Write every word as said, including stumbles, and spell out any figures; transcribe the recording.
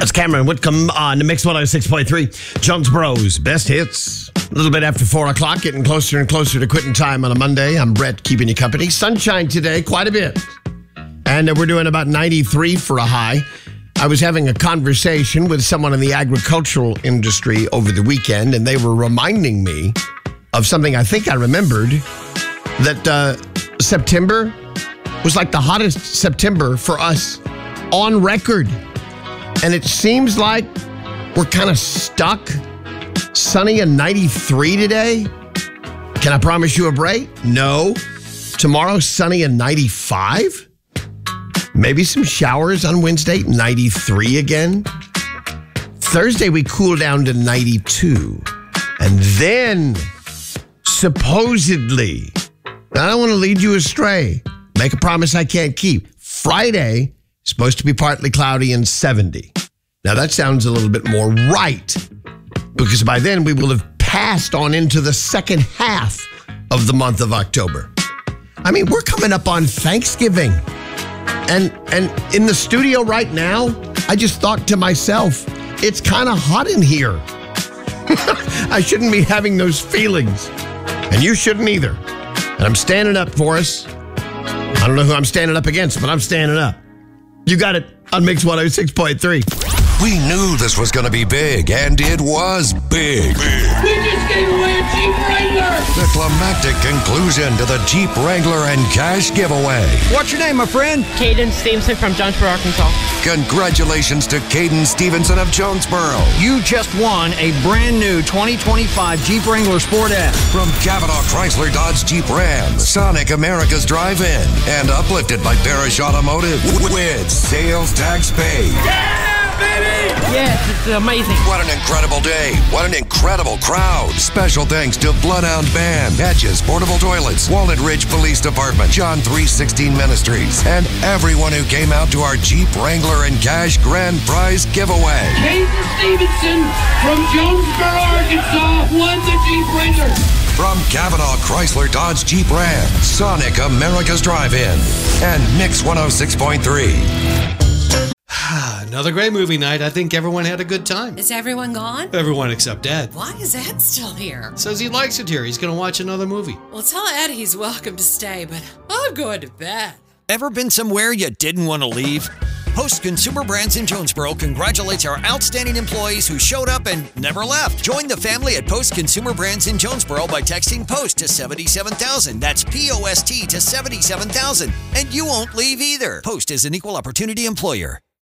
That's Cameron Whitcomb on the Mix one oh six point three. Jonesboro's best hits. A little bit after four o'clock, getting closer and closer to quitting time on a Monday. I'm Brett, keeping you company. Sunshine today, quite a bit. And uh, we're doing about ninety-three for a high. I was having a conversation with someone in the agricultural industry over the weekend, and they were reminding me of something I think I remembered, that uh, September was like the hottest September for us on record. And it seems like we're kind of stuck. Sunny and ninety-three today. Can I promise you a break? No. Tomorrow, sunny and ninety-five. Maybe some showers on Wednesday, ninety-three again. Thursday, we cool down to ninety-two. And then, supposedly, I don't want to lead you astray. Make a promise I can't keep. Friday, supposed to be partly cloudy and seventy. Now, that sounds a little bit more right, because by then we will have passed on into the second half of the month of October. I mean, we're coming up on Thanksgiving. And and in the studio right now, I just thought to myself, it's kind of hot in here. I shouldn't be having those feelings. And you shouldn't either. And I'm standing up for us. I don't know who I'm standing up against, but I'm standing up. You got it on Mix one oh six point three. We knew this was going to be big, and it was big. big. We just gave away a Jeep Wrangler! The climactic conclusion to the Jeep Wrangler and cash giveaway. What's your name, my friend? Caden Stevenson from Jonesboro, Arkansas. Congratulations to Caden Stevenson of Jonesboro. You just won a brand new twenty twenty-five Jeep Wrangler Sport S. From Cavanaugh Chrysler Dodge Jeep Ram, Sonic America's Drive-In, and uplifted by Barish Automotive with sales tax paid. Yeah, baby! Yes, it's amazing. What an incredible day. What an incredible crowd. Special thanks to Bloodhound Band, Patches, Portable Toilets, Walnut Ridge Police Department, John three sixteen Ministries, and everyone who came out to our Jeep Wrangler and Cash Grand Prize giveaway. Caden Stevenson from Jonesboro, Arkansas won the Jeep Wrangler. From Cavanaugh Chrysler Dodge Jeep Ram, Sonic America's Drive-In, and Mix one oh six point three. Another great movie night. I think everyone had a good time. Is everyone gone? Everyone except Dad. Why is Ed still here? Says he likes it here. He's going to watch another movie. Well, tell Ed he's welcome to stay, but I'm going to bed. Ever been somewhere you didn't want to leave? Post Consumer Brands in Jonesboro congratulates our outstanding employees who showed up and never left. Join the family at Post Consumer Brands in Jonesboro by texting POST to seventy-seven thousand. That's P O S T to seventy-seven thousand. And you won't leave either. Post is an equal opportunity employer.